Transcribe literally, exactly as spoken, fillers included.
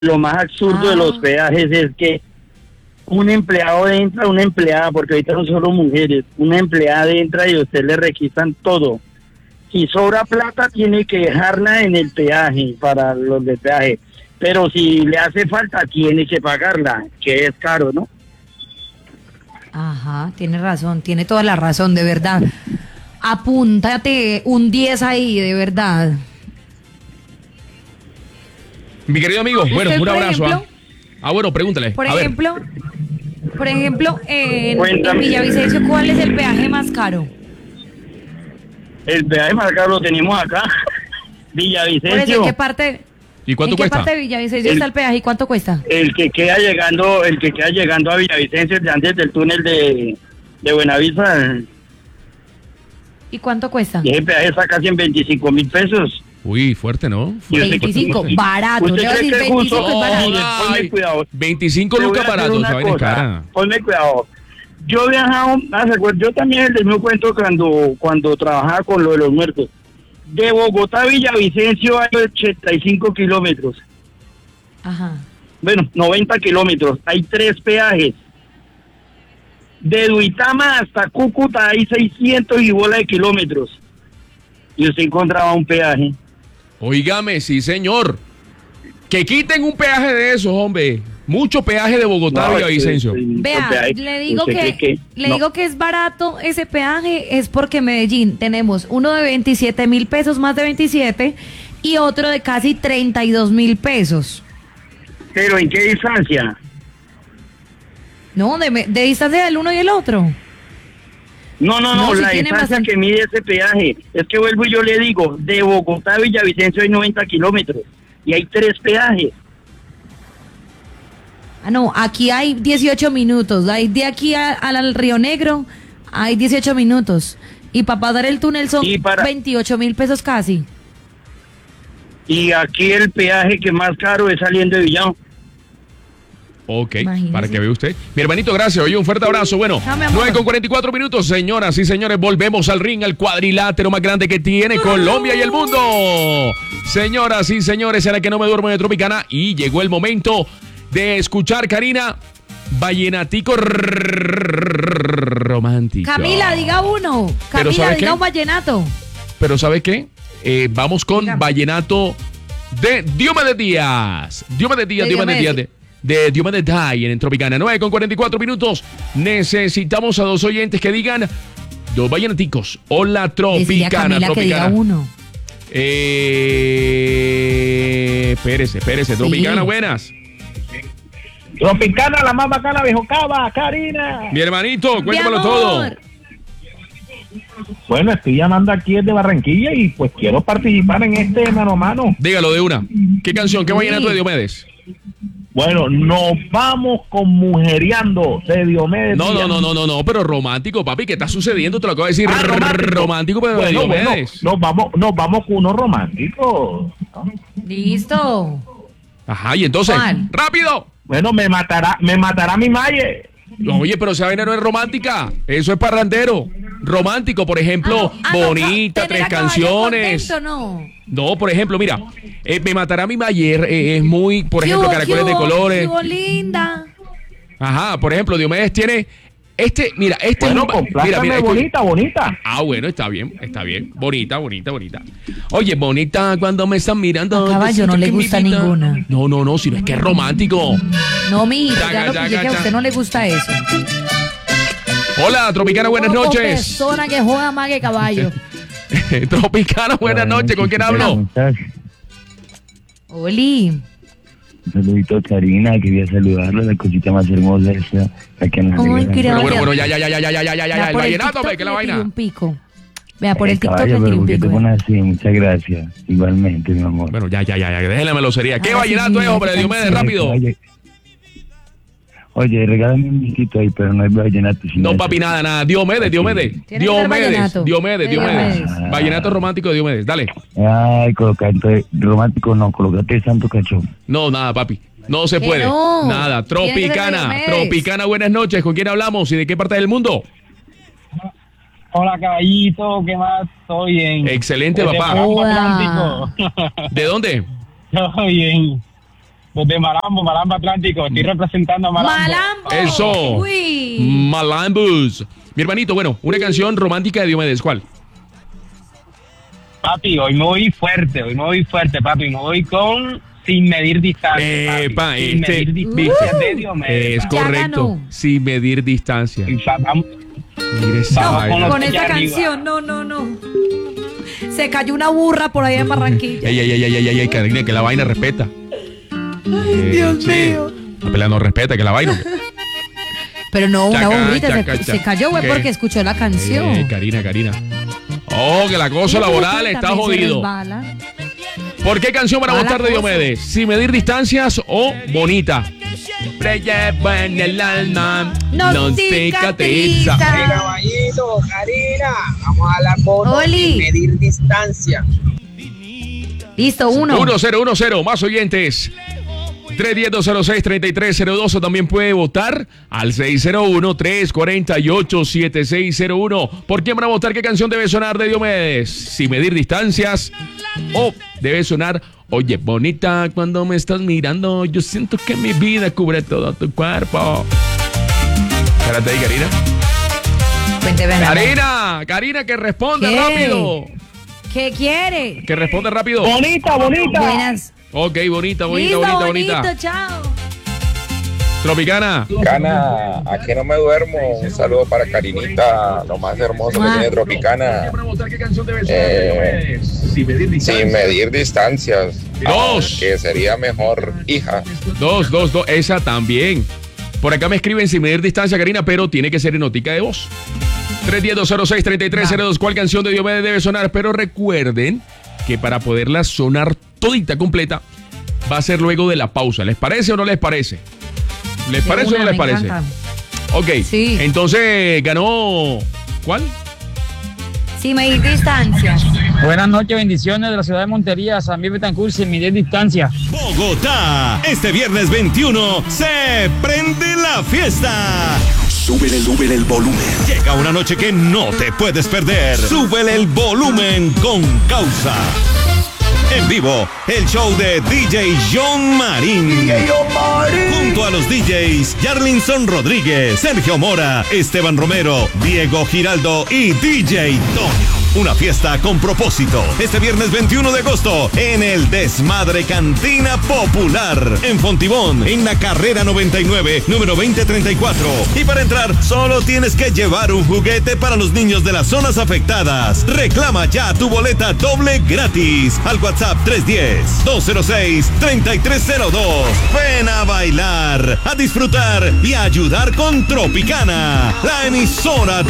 lo más absurdo Ah. de los peajes es que un empleado entra, una empleada, porque ahorita son solo mujeres, una empleada entra y a usted le requisan todo. Si sobra plata, tiene que dejarla en el peaje, para los de peaje. Pero si le hace falta, tiene que pagarla, que es caro, ¿no? Ajá, tiene razón, tiene toda la razón, de verdad. Apúntate un diez ahí, de verdad. Mi querido amigo, bueno, Usted, un por abrazo. ejemplo, ¿ah? ah, bueno, pregúntale. Por A ver. ejemplo, por ejemplo, en, en Cuéntame. Villavicencio, ¿cuál es el peaje más caro? El peaje más caro lo tenemos acá, Por eso, Villavicencio. ¿en qué parte, ¿Y cuánto ¿en qué cuesta? parte de Villavicencio El- está el peaje y cuánto cuesta? El que queda llegando, el que queda llegando a Villavicencio, el de antes del túnel de, de Buenavista, ¿Y cuánto cuesta? y ese peaje está casi en veinticinco mil pesos. Uy, fuerte, ¿no? Y usted- veinticinco, barato. ¿Usted Le voy a cree decir que es justo? veinticinco es barato. Mire, ponme Ay, cuidado. veinticinco Te voy lucas a decir baratos, una esa vaina es cosa, cara. Ponme cuidado. Yo he viajado, hace cu- yo también el mismo cuento cuando, cuando trabajaba con lo de los muertos. De Bogotá a Villavicencio hay ochenta y cinco kilómetros. Ajá. Bueno, noventa kilómetros. Hay tres peajes. De Duitama hasta Cúcuta hay seiscientos y bola de kilómetros. Y usted encontraba un peaje. Óigame, sí, señor. Que quiten un peaje de esos, hombre. Mucho peaje de Bogotá a No, Villavicencio. este, este, Vea, peaje. le digo ¿Usted que, cree le no? digo que es barato ese peaje, es porque en Medellín tenemos uno de veintisiete mil pesos, más de veintisiete, y otro de casi treinta y dos mil pesos. Pero ¿en qué distancia? No, de, me- de distancia del uno y el otro. No, no, no, No, si la tiene distancia bastante- que mide ese peaje. Es que vuelvo y yo le digo, de Bogotá a Villavicencio hay noventa kilómetros y hay tres peajes. Ah, no, aquí hay dieciocho minutos. Hay de aquí a- al, al Río Negro hay dieciocho minutos. Y para pagar el túnel son Y para- veintiocho mil pesos casi. Y aquí el peaje que más caro es saliendo de Villao. Ok, Imagínese. para que vea usted. Mi hermanito, gracias. Oye, un fuerte abrazo. Bueno, No, mi amor. nueve con cuarenta y cuatro minutos, señoras y señores. Volvemos al ring, al cuadrilátero más grande que tiene Colombia y el mundo. Señoras y señores, será que no me duermo de Tropicana. Y llegó el momento de escuchar, Karina, Vallenatico romántico. Camila, diga uno. Pero Camila, ¿sabe diga qué? un vallenato. Pero ¿sabe qué? Eh, vamos con Dígame. Vallenato de Diomedes Díaz. Diomedes Díaz, De Diomedes Díaz. Diomedes. De, de Diomedes Díaz en Tropicana. nueve con cuarenta y cuatro minutos. Necesitamos a dos oyentes que digan dos vallenaticos. Hola, Decirle a Tropicana. Camila que diga Tropicana. uno. Eh, espérese, espérese. Tropicana, Sí. buenas. Tropicana, la más bacana, viejo Cava, Karina. Mi hermanito, cuéntamelo Mi todo. amor. Bueno, estoy llamando aquí desde Barranquilla y pues quiero participar en este mano a mano. Dígalo de una. ¿Qué canción? ¿Qué Sí. vallenato de Diomedes? Bueno, nos vamos con Mujeriando de Diomedes. No, no, Díaz. no, no, no, no, pero romántico, papi, ¿qué está sucediendo? Te lo acabo de decir. Ah, romántico. Romántico, pero de Bueno, bueno, Diomedes. nos vamos, nos vamos con uno romántico. Listo. Ajá, y entonces, ¿Cuál? ¡rápido! Bueno, me matará, me matará mi malle. Oye, pero esa vaina no es romántica. Eso es parrandero. Romántico, por ejemplo, Ah, no. Ah, no, bonita, ca- tres tener a caballo canciones. contento, no. No, por ejemplo, mira, eh, Me matará mi Mayer eh, es muy, por ¿Qué ejemplo, hubo, Caracoles qué de hubo, colores. qué hubo, linda. Ajá, por ejemplo, Diomedes tiene este, mira, este Bueno, es un, mira, complácame, mira, escu- bonita, bonita. Ah, bueno, está bien, está bien. Bonita, bonita, bonita. Oye, bonita cuando me están mirando. A caballo no necesito le que mi gusta vida- ninguna. No, no, no, sino es que es romántico. No, mijito, Yaga, ya lo yaga, pillé que a yaga. usted no le gusta eso. Hola, Tropicana, buenas Poco noches. persona que juega más que caballo. Tropicana, buenas noches. ¿Con quién hablo? ¿Cómo estás? Oli. Un saludito a Karina, quería saludarla, la cosita más hermosa esa, la que nos Ay, regalan. creo- Bueno, bueno, bueno, ya, ya, ya, ya, ya, ya, ya, ya, ya, Vea, el por vallenato, TikTok ve, que la le tiré vaina. un pico. Vea, por Eh, el TikTok caballo, le pero tiré un ¿por qué pico. te pones así? Muchas gracias. Igualmente, mi amor. Bueno, ya, ya, ya, ya, déjenle melosería. ¿Qué Ahora sí, vallenato es, mira, hombre? qué Diomedes, canción. rápido. Oye, oye, regálame un disquito ahí, pero no hay vallenato. sino No, papi, eso. nada, nada. Diomedes, Diomedes. Tiene que ser Diomedes, vallenato. Diomedes, De Diomedes. Diomedes. Vallenato romántico de Diomedes, dale. Ay, colocate romántico, no, colocate santo cachón. No, nada, papi. No se Que puede. no. Nada. Tiene que ser de Tropicana. Diomedes. Tropicana, buenas noches. ¿Con quién hablamos y de qué parte del mundo? Hola, caballito, ¿qué más? Estoy bien. Excelente, Desde papá. Pampa Hola. Atlántico. ¿De dónde? Todo bien. desde Malambo, Malambo Atlántico. Estoy representando a Malambo. Malambo. Eso. Uy. Malambus. Mi hermanito, bueno, una canción romántica de Diomedes, ¿cuál? Papi, hoy me voy fuerte, hoy me voy fuerte, papi. Me voy con Sin Medir Distancia. Epa, papi. Sin este- Medir Distancia de Diomedes. Es papi. Ya correcto. ganó. Sin medir distancia. Y pa- vamos- Mire esa Vamos vaina. con los- Con esta allá arriba. canción, no, no, no. Se cayó una burra por ahí en Barranquilla. Ey, ey, ey, ey, ey, ey, Karina, que la vaina respeta. Eh, Dios che, mío. La pelea no respeta, que la vaina. Pero no, una Chaca, burrita se- chaca, se, chaca. cayó, güey, ¿Qué? porque escuchó la canción. Eh, Karina, Karina. Oh, que el acoso laboral está También se jodido. resbala. ¿Por qué canción para Mala votar de cosa. Diomedes? ¿Sin medir distancias o bonita? Siempre llevo en el alma, No no cicatriza. cicatriza. Caballito, Karina, vamos a hablar con Oli. medir distancia. Listo, uno. uno cero uno cero, más oyentes. tres uno cero, dos cero seis, tres tres cero dos o también puede votar al seis cero uno, tres cuatro ocho, siete seis cero uno. ¿Por quién van a votar? ¿Qué canción debe sonar de Diomedes? Sin medir distancias o debe sonar Oye, bonita, cuando me estás mirando, yo siento que mi vida cubre todo tu cuerpo. Espérate ahí, Karina. Cuénteme, mi amor. Karina, Karina, que responde ¿Qué? rápido. ¿Qué quiere? Que responde rápido. Bonita, bonita. Buenas. Ok, bonita, bonita, Listo, bonita, bonito, bonita. chao. Tropicana. Tropicana, aquí no me duermo. Un saludo para Karinita, lo más hermoso que tiene Tropicana. Eh, sin medir distancias. Dos. Que sería mejor, hija. Dos, dos, dos. Esa también. Por acá me escriben sin medir distancia, Karina, pero tiene que ser en notica de voz. tres uno cero, dos cero seis, tres tres cero dos. ¿Cuál canción de Diomedes debe sonar? Pero recuerden que para poderla sonar todita completa, va a ser luego de la pausa. ¿Les parece o no les parece? ¿Les De parece o una, no les me parece? encanta. Ok. Sí. Entonces ganó. ¿Cuál? Sin medir distancia. Buenas noches, bendiciones de la ciudad de Montería, San Miguel Betancourt, sin medir distancia. Bogotá, este viernes veintiuno se prende la fiesta. Súbele, súbele el volumen. Llega una noche que no te puedes perder. Súbele el volumen con Causa. En vivo, el show de D J John Marín. Junto a los D Js Yarlinson Rodríguez, Sergio Mora, Esteban Romero, Diego Giraldo y D J Tony. Una fiesta con propósito. Este viernes veintiuno de agosto en el Desmadre Cantina Popular. En Fontibón, en la carrera noventa y nueve, número veinte treinta y cuatro. Y para entrar, solo tienes que llevar un juguete para los niños de las zonas afectadas. Reclama ya tu boleta doble gratis al WhatsApp tres uno cero, dos cero seis, tres tres cero dos. Ven a bailar, a disfrutar y a ayudar con Tropicana, la emisora de